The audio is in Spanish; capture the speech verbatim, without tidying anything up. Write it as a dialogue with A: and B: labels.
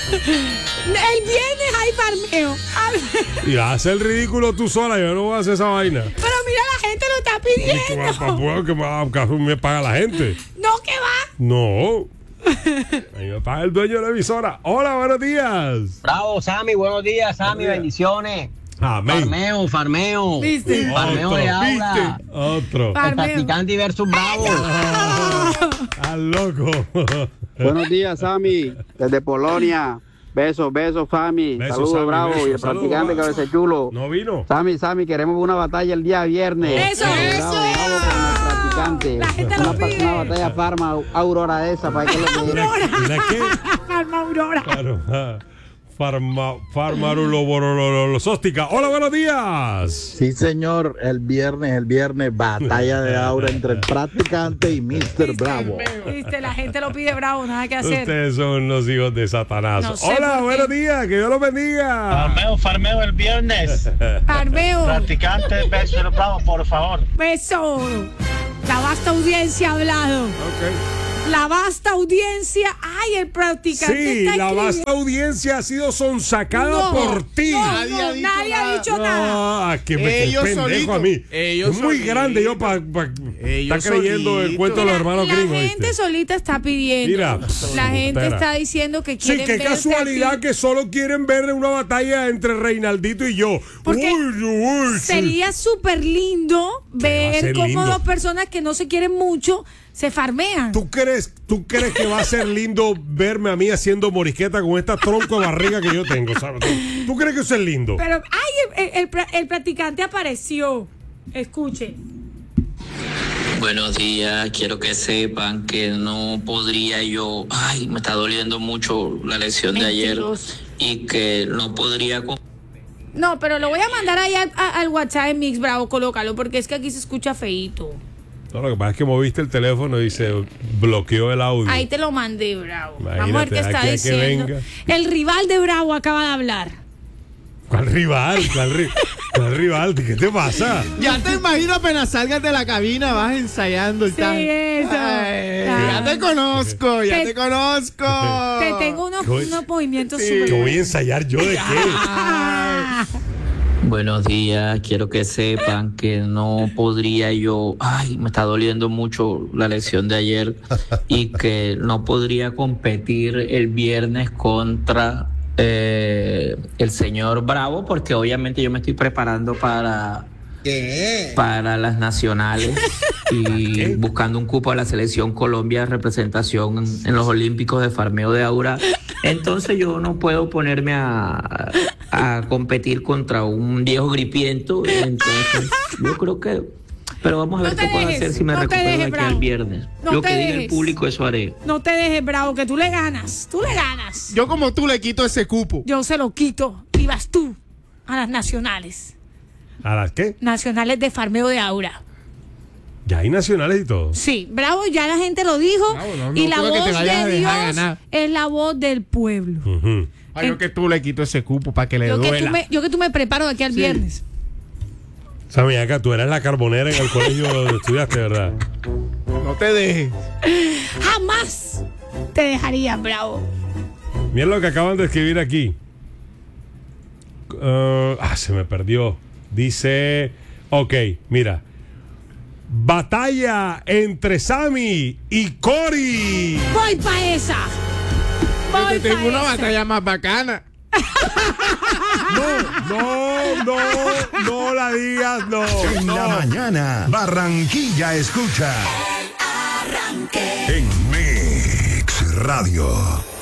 A: El viernes hay farmeo.
B: Y hace el ridículo tú sola, yo no voy a hacer esa vaina.
A: Pero mira, la gente lo está pidiendo.
B: ¿Qué me, me paga la gente?
A: No, ¿qué va?
B: No. Ahí me paga el dueño de la emisora. Hola, buenos días.
C: Bravo, Sammy, buenos días, Sammy,
B: días.
C: Bendiciones.
B: Amén.
C: Farmeo, farmeo.
A: ¿Viste?
C: Farmeo
B: Otro,
C: de aula.
B: ¿viste? Otro.
A: Farmeo.
C: El practicante versus Bravo.
B: Al loco.
D: Buenos días, Sammy, desde Polonia. Besos, besos, Sammy.
B: Besos,
D: Saludos,
B: Sammy,
D: Bravo.
B: besos.
D: Y el
B: Saludos,
D: practicante
B: Bravo.
D: cabecechulo.
B: No vino.
D: Sammy, Sammy, queremos una batalla el día viernes.
A: Eso,
D: Bravo,
A: eso,
D: bravo,
A: eso.
D: con el practicante.
A: La gente
D: una,
A: lo pide.
D: una batalla farma, Aurora de esa, para que lo que
B: ¿La qué?
A: Farma Aurora.
B: Farma, farma, farmarulo, borololo, sóstica. Hola, buenos días.
E: Sí, señor, el viernes, el viernes, batalla de aura entre el practicante y mister Bravo.
A: Viste, la gente lo pide Bravo, nada que hacer.
B: Ustedes son los hijos de Satanás.
A: No sé
B: Hola,
A: por
B: buenos
A: qué.
B: días, que Dios los bendiga.
F: Farmeo, farmeo el viernes.
A: Farmeo.
F: Practicante versus Bravo, por favor.
A: Beso. La vasta audiencia ha hablado.
B: Ok.
A: La vasta audiencia. Ay, el practicante
B: Sí,
A: está
B: la
A: escribiendo.
B: vasta audiencia ha sido sonsacada
A: No,
B: por ti.
A: no,
G: Nadie
A: no,
G: ha dicho
A: nadie ha
G: nada.
A: dicho nada.
B: No, que me
G: Ellos
B: qué pendejo
G: solitos.
B: a mí.
G: Ellos
B: es muy
G: solitos.
B: grande yo para pa,
G: Ellos
B: está creyendo el
G: solitos.
B: cuento de los
A: Mira,
B: hermanos
A: la
B: gringos.
A: gente
B: ¿viste?
A: solita está pidiendo.
B: Mira,
A: la gente
B: espera.
A: está diciendo que
B: Sí,
A: quieren
B: qué
A: verte a
B: casualidad
A: ti.
B: que solo quieren ver una batalla entre Reinaldito y yo.
A: Porque
B: uy, uy, sí.
A: Sería súper lindo
B: va a
A: ver
B: ser
A: cómo
B: lindo.
A: dos personas que no se quieren mucho se farmean.
B: ¿Tú crees, ¿Tú crees que va a ser lindo verme a mí haciendo morisqueta con esta tronco de barriga que yo tengo? ¿Sabes? ¿Tú, tú crees que eso es lindo?
A: Pero, ay, el, el, el pra- el practicante apareció. Escuche.
H: Buenos días, quiero que sepan que no podría yo, ay, me está doliendo mucho la lesión de ayer
A: Mentiroso.
H: y que no podría con-
A: No, pero lo voy a mandar ahí al, a- al WhatsApp de Mix Bravo, colócalo, porque es que aquí se escucha feíto.
B: No, lo que pasa es que moviste el teléfono y se bloqueó el audio.
A: Ahí te lo mandé, Bravo.
B: Imagínate,
A: Vamos a ver qué está
B: aquí hay que
A: diciendo.
B: venga.
A: El rival de Bravo acaba de hablar.
B: ¿Cuál rival? ¿Cuál, ri- cuál rival? ¿Qué te pasa?
G: Ya te imagino apenas salgas de la cabina, vas ensayando y
A: Sí,
G: tal.
A: eso.
G: Ay,
A: Ah.
G: ya te conozco, ya
A: Te-
G: te conozco.
A: Te tengo unos,
B: ¿Qué voy-
A: unos movimientos
G: Sí.
A: súper.
B: ¿Qué voy a ensayar yo de qué?
A: Ah.
H: Buenos días, quiero que sepan que no podría yo, ay, me está doliendo mucho la lesión de ayer y que no podría competir el viernes contra eh, el señor Bravo porque obviamente yo me estoy preparando para
G: ¿Qué?
H: para las nacionales y
B: ¿Qué?
H: buscando un cupo a la selección Colombia de representación en, en los Olímpicos de farmeo de aura. Entonces yo no puedo ponerme a, a competir contra un viejo gripiento. Entonces yo creo que... Pero vamos a ver
A: No te
H: qué puedo
A: dejes,
H: hacer si me
A: no te
H: recupero de
A: dejes,
H: aquí
A: Bravo.
H: el viernes.
A: No
H: Lo
A: te
H: que diga
A: dejes.
H: el público, eso haré.
A: No te dejes, Bravo, que tú le ganas. Tú le ganas.
G: Yo como tú le quito ese cupo.
A: Yo se lo quito. Y vas tú a las nacionales.
B: ¿A las qué?
A: Nacionales de farmeo de aura.
B: Ya hay nacionales y todo.
A: Sí, Bravo, ya la gente lo dijo.
G: Bravo, no, no
A: y la
G: creo que te
A: voz
G: vayas a
A: de
G: dejar
A: Dios
G: ganar.
A: es la voz del pueblo.
B: Ujú.
G: Ay, yo que tú le quito ese cupo para que le
A: Yo que,
G: duela.
A: tú me, yo que tú me preparo de aquí al
G: Sí.
A: viernes.
B: Sammy, acá tú eras la carbonera en el colegio donde estudiaste, ¿verdad?
G: No te dejes.
A: Jamás te dejaría, Bravo.
B: Mira lo que acaban de escribir aquí. Uh, ah, se me perdió. Dice, ok, mira. Batalla entre Sammy y Cory.
A: Voy pa' esa.
G: Yo
A: Voy
G: te tengo
A: pa'
G: una
A: esa.
G: batalla más bacana.
B: No, no, no, no la digas, no.
I: En la
B: no.
I: mañana, Barranquilla escucha.
J: Arranque.
I: En Mix Radio.